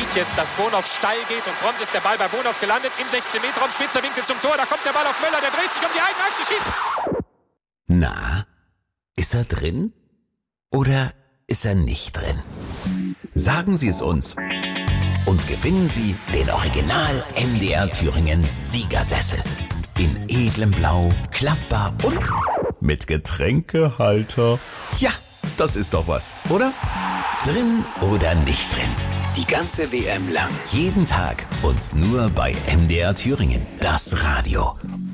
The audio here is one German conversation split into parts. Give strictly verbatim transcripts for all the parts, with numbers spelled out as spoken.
sieht jetzt, dass Bonhoff steil geht und prompt ist der Ball bei Bonhoff gelandet im sechzehn Meter Raum, spitzer Winkel zum Tor, da kommt der Ball auf Möller, der dreht sich um die eigene Achse, schießt. Na, ist er drin oder ist er nicht drin? Sagen Sie es uns und gewinnen Sie den Original M D R Thüringen Siegersessel in edlem Blau, klappbar und mit Getränkehalter. Ja, das ist doch was, oder? Drin oder nicht drin? Die ganze W M lang, jeden Tag und nur bei M D R Thüringen, das Radio.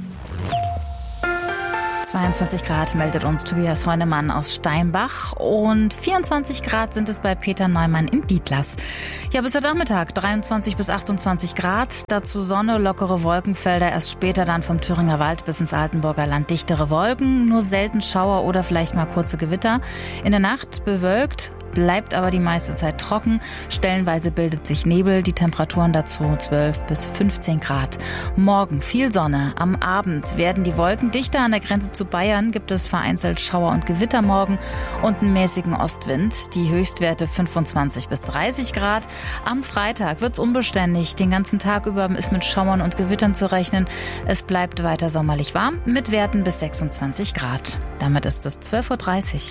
zweiundzwanzig Grad meldet uns Tobias Heunemann aus Steinbach und vierundzwanzig Grad sind es bei Peter Neumann in Dietlas. Ja, bis heute Nachmittag dreiundzwanzig bis achtundzwanzig Grad, dazu Sonne, lockere Wolkenfelder, erst später dann vom Thüringer Wald bis ins Altenburger Land dichtere Wolken, nur selten Schauer oder vielleicht mal kurze Gewitter. In der Nacht bewölkt, bleibt aber die meiste Zeit trocken. Stellenweise bildet sich Nebel, die Temperaturen dazu zwölf bis fünfzehn Grad. Morgen viel Sonne, am Abend werden die Wolken dichter, an der Grenze zu Bayern gibt es vereinzelt Schauer und Gewitter morgen und einen mäßigen Ostwind. Die Höchstwerte fünfundzwanzig bis dreißig Grad. Am Freitag wird's unbeständig, den ganzen Tag über ist mit Schauern und Gewittern zu rechnen. Es bleibt weiter sommerlich warm mit Werten bis sechsundzwanzig Grad. Damit ist es zwölf Uhr dreißig.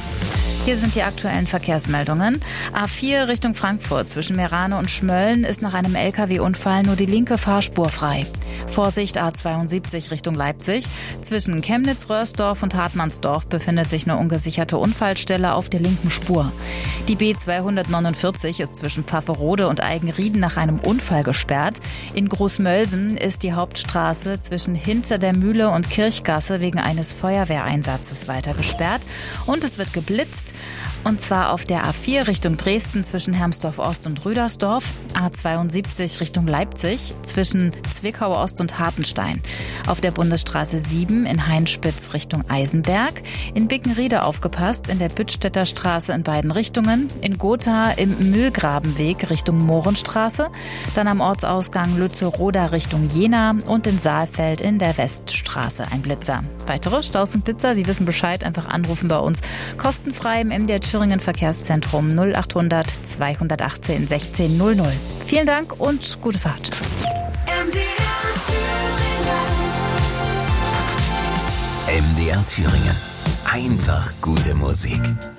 Hier sind die aktuellen Verkehrsmeldungen. A vier Richtung Frankfurt zwischen Meerane und Schmölln ist nach einem L K W-Unfall nur die linke Fahrspur frei. Vorsicht A zweiundsiebzig Richtung Leipzig. Zwischen Chemnitz-Röhrsdorf und Hartmannsdorf befindet sich eine ungesicherte Unfallstelle auf der linken Spur. Die B zweihundertneunundvierzig ist zwischen Pfafferode und Eigenrieden nach einem Unfall gesperrt. In Großmölsen ist die Hauptstraße zwischen Hinter der Mühle und Kirchgasse wegen eines Feuerwehreinsatzes weiter gesperrt. Und es wird geblitzt. Und zwar auf der A vier Richtung Dresden zwischen Hermsdorf-Ost und Rüdersdorf, A zweiundsiebzig Richtung Leipzig zwischen Zwickau-Ost und Hartenstein, auf der Bundesstraße sieben in Heinspitz Richtung Eisenberg, in Bickenriede aufgepasst, in der Büttstädter Straße in beiden Richtungen, in Gotha im Mühlgrabenweg Richtung Mohrenstraße, dann am Ortsausgang Lützow-Roda Richtung Jena und in Saalfeld in der Weststraße ein Blitzer. Weitere Staus und Blitzer, Sie wissen Bescheid, einfach anrufen bei uns. Kostenfrei im M D R Thüringen Verkehrszentrum null achthundert zweihundertachtzehn sechzehn null null. Vielen Dank und gute Fahrt. M D R Thüringen. M D R Thüringen. Einfach gute Musik.